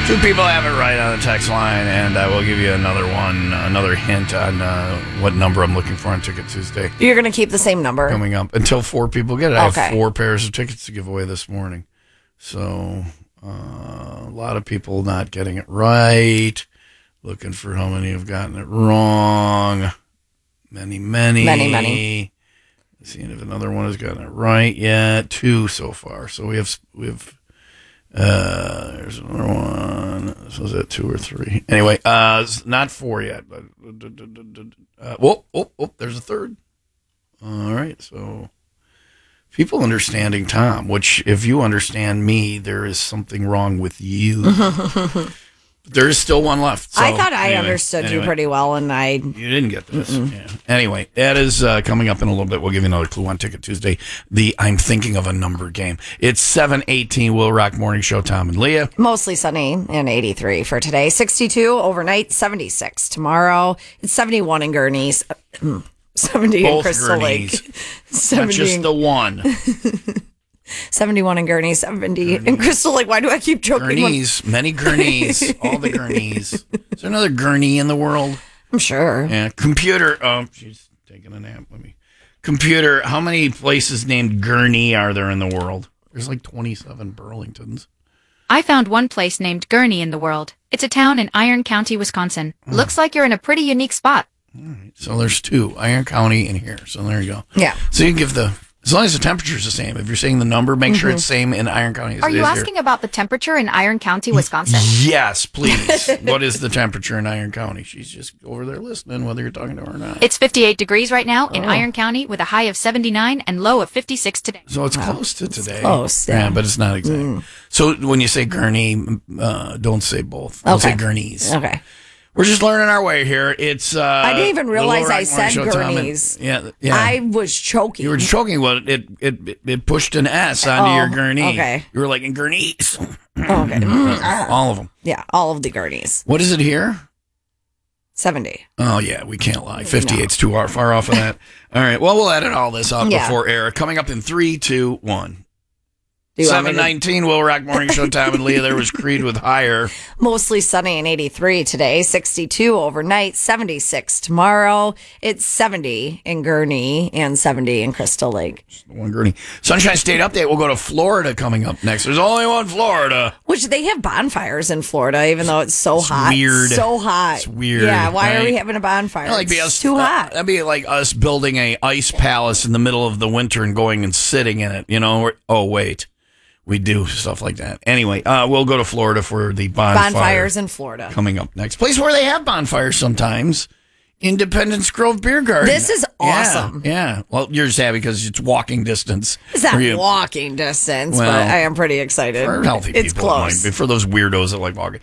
Two people have it right on the text line, and I will give you another hint on what number I'm looking for on Ticket Tuesday. You're going to keep the same number? Coming up until 4 people get it. Okay. I have 4 pairs of tickets to give away this morning. So a lot of people not getting it right. Looking for how many have gotten it wrong. Many. Seeing if another one has gotten it right yet. 2 so far. So we have there's another one. So is that 2 or 3? Anyway, it's not 4 yet, but there's a third. All right, so people understanding Tom, which if you understand me, there is something wrong with you. There is still one left. So, I thought I understood you pretty well, and you didn't get this. Yeah. Anyway, that is coming up in a little bit. We'll give you another clue on Ticket Tuesday. The I'm thinking of a number game. It's 7:18. Will Rock Morning Show. Tom and Leah. Mostly sunny and 83 for today. 62 overnight. 76 tomorrow. It's 71 in Gurney's. 70 Both in Crystal Gurneys. Lake. Not just the one. 71 in Gurney, 70 in Crystal Lake. Why do I keep joking? Gurneys, many Gurneys, all the Gurneys. Is there another Gurney in the world? I'm sure. Yeah. Computer. Oh, she's taking a nap. Computer. How many places named Gurney are there in the world? There's like 27 Burlingtons. I found one place named Gurney in the world. It's a town in Iron County, Wisconsin. Looks like you're in a pretty unique spot. All right. So there's 2, Iron County and here. So there you go. Yeah. So you can give as long as the temperature is the same. If you're saying the number, make sure it's the same in Iron County as Are it you is asking here. about the temperature in Iron County, Wisconsin? Yes, please. What is the temperature in Iron County? She's just over there listening, whether you're talking to her or not. It's 58 degrees right now in Iron County with a high of 79 and low of 56 today. So it's close to today. It's close, yeah. But it's not exact. So when you say Gurney, don't say both. Don't say Gurneys. Okay. We're just learning our way here. It's I didn't even realize the Little I Rock said Morning Show, Tom, Gurneys. Yeah. I was choking. You were choking. Well, it pushed an S onto your Gurney. Okay. You were like, in Gurneys. Okay. All of them. Yeah, all of the Gurneys. What is it here? 70. Oh, yeah, we can't lie. 58's too far off of that. All right, well, we'll edit all this up before air. Coming up in 3, 2, 1. 7:19, Will Rock Morning Show. Tom and Leah. There was Creed with Higher. Mostly sunny and 83 today. 62 overnight. 76 tomorrow. It's 70 in Gurney and 70 in Crystal Lake. One Gurney. Sunshine State update. We'll go to Florida coming up next. There's only one Florida. Which they have bonfires in Florida, even though it's so hot. Weird. So hot. It's weird. Yeah, why are we right? having a bonfire? It's too hot. That'd be like us building a ice palace in the middle of the winter and going and sitting in it. You know? Oh, wait. We do stuff like that. Anyway, we'll go to Florida for the bonfires in Florida. Coming up next. Place where they have bonfires sometimes. Independence Grove Beer Garden. This is awesome. Yeah. Well, you're just happy because it's walking distance. It's not walking distance, Well, but I am pretty excited. For healthy people. It's close. For those weirdos that like walking.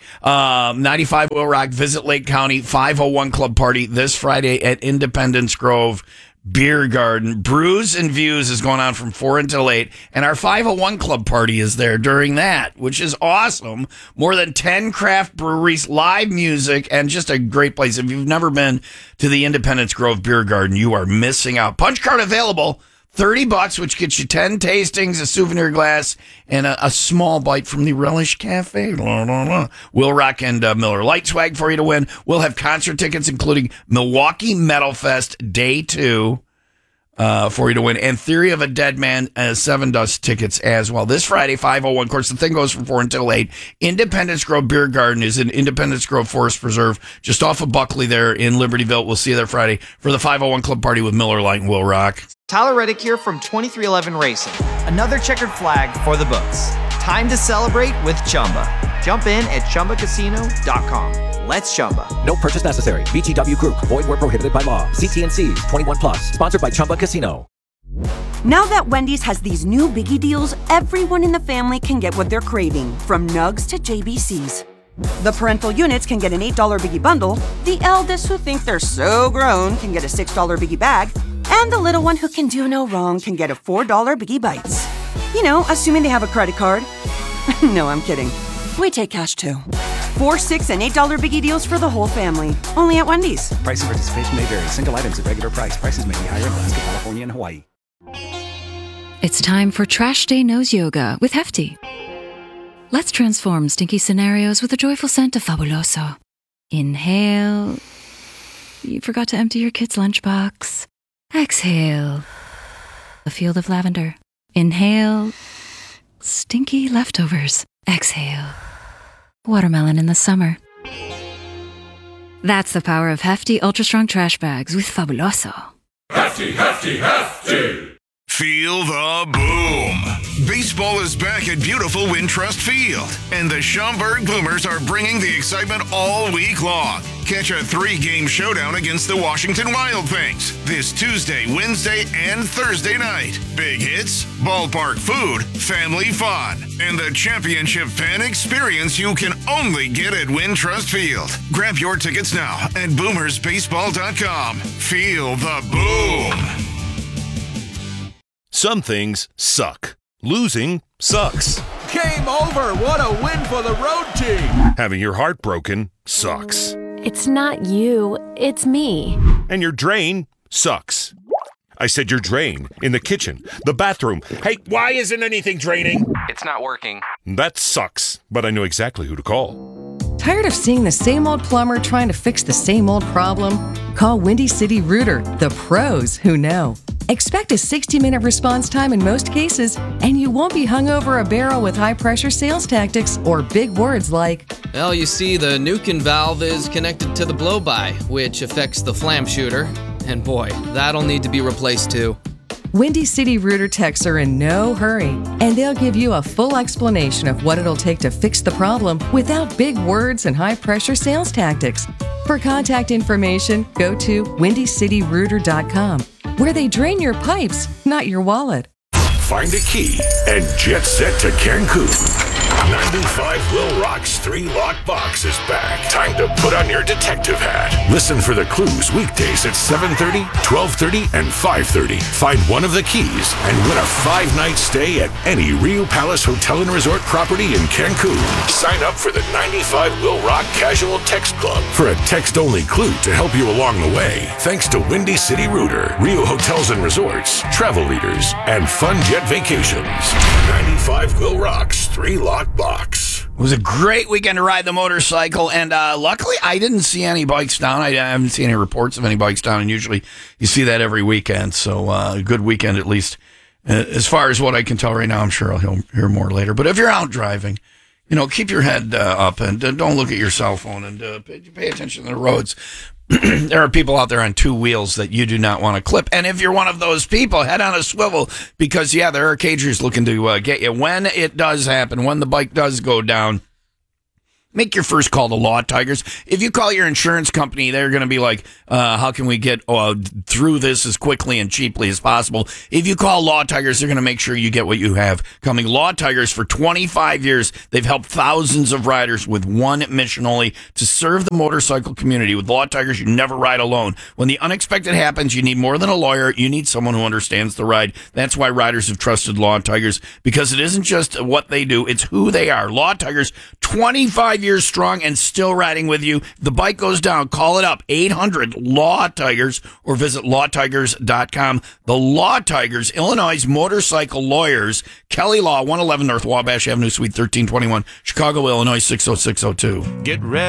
95 Will Rock, visit Lake County, 501 Club Party this Friday at Independence Grove Beer Garden. Brews and Views is going on from 4 until 8, and our 501 Club Party is there during that, which is awesome. More than 10 craft breweries, live music, and just a great place. If you've never been to the Independence Grove Beer Garden, you are missing out. Punch card available. $30, which gets you 10 tastings, a souvenir glass, and a small bite from the Relish Cafe. Will Rock and Miller Lite swag for you to win. We'll have concert tickets, including Milwaukee Metal Fest Day 2 for you to win. And Theory of a Dead Man 7 Dust tickets as well. This Friday, 501. Of course, the thing goes from 4 until 8. Independence Grove Beer Garden is in Independence Grove Forest Preserve, just off of Buckley there in Libertyville. We'll see you there Friday for the 501 Club Party with Miller Lite and Will Rock. Tyler Reddick here from 2311 Racing. Another checkered flag for the books. Time to celebrate with Chumba. Jump in at ChumbaCasino.com. Let's Chumba. No purchase necessary. VGW Group. Void where prohibited by law. CT&Cs. 21 plus. Sponsored by Chumba Casino. Now that Wendy's has these new biggie deals, everyone in the family can get what they're craving, from nugs to JBCs. The parental units can get an $8 biggie bundle. The eldest who think they're so grown can get a $6 biggie bag. And the little one who can do no wrong can get a $4 Biggie Bites. You know, assuming they have a credit card. No, I'm kidding. We take cash too. $4, $6, and $8 Biggie deals for the whole family. Only at Wendy's. Price and participation may vary. Single items at regular price. Prices may be higher in Alaska, California, and Hawaii. It's time for Trash Day Nose Yoga with Hefty. Let's transform stinky scenarios with the joyful scent of Fabuloso. Inhale. You forgot to empty your kid's lunchbox. Exhale. A field of lavender. Inhale. Stinky leftovers. Exhale. Watermelon in the summer. That's the power of hefty, ultra-strong trash bags with Fabuloso. Hefty, hefty, hefty. Feel the boom. Baseball is back at beautiful Wintrust Field, and the Schaumburg Boomers are bringing the excitement all week long. Catch a 3-game showdown against the Washington Wild Things this Tuesday, Wednesday, and Thursday night. Big hits, ballpark food, family fun, and the championship fan experience you can only get at Wintrust Field. Grab your tickets now at boomersbaseball.com. Feel the boom. Some things suck. Losing sucks. Game over. What a win for the road team. Having your heart broken sucks. It's not you, it's me. And your drain sucks. I said your drain in the kitchen, the bathroom. Hey, why isn't anything draining? It's not working. That sucks, but I know exactly who to call. Tired of seeing the same old plumber trying to fix the same old problem? Call Windy City Rooter, the pros who know. Expect a 60-minute response time in most cases, and you won't be hung over a barrel with high-pressure sales tactics or big words like, well, you see, the Nukin valve is connected to the blow-by, which affects the flam shooter. And boy, that'll need to be replaced too. Windy City Rooter techs are in no hurry, and they'll give you a full explanation of what it'll take to fix the problem without big words and high-pressure sales tactics. For contact information, go to windycityrooter.com, where they drain your pipes, not your wallet. Find a key and jet set to Cancun. 95 Will Rock's 3-lock box is back. Time to put on your detective hat. Listen for the clues weekdays at 7:30, 12:30, and 5:30. Find one of the keys and win a 5-night stay at any Rio Palace Hotel and Resort property in Cancun. Sign up for the 95 Will Rock Casual Text Club for a text-only clue to help you along the way. Thanks to Windy City Rooter, Rio Hotels and Resorts, Travel Leaders, and Fun Jet Vacations. 95 Will Rock's 3-lock box. It was a great weekend to ride the motorcycle, and luckily I didn't see any bikes down. I haven't seen any reports of any bikes down, and usually you see that every weekend, so a good weekend at least. As far as what I can tell right now, I'm sure I'll hear more later. But if you're out driving, keep your head up and don't look at your cell phone and pay attention to the roads. There are people out there on 2 wheels that you do not want to clip. And if you're one of those people, head on a swivel because, there are cagers looking to get you. When it does happen, when the bike does go down, make your first call to Law Tigers. If you call your insurance company, they're going to be like, how can we get through this as quickly and cheaply as possible? If you call Law Tigers, they're going to make sure you get what you have coming. Law Tigers, for 25 years, they've helped thousands of riders with one mission only, to serve the motorcycle community. With Law Tigers, you never ride alone. When the unexpected happens, you need more than a lawyer. You need someone who understands the ride. That's why riders have trusted Law Tigers, because it isn't just what they do, it's who they are. Law Tigers, 25 years strong and still riding with you. If the bike goes down, call it up, 800-LAW-TIGERS, or visit lawtigers.com. The Law Tigers, Illinois' motorcycle lawyers, Kelly Law, 111 North Wabash Avenue, Suite 1321, Chicago, Illinois, 60602. Get ready.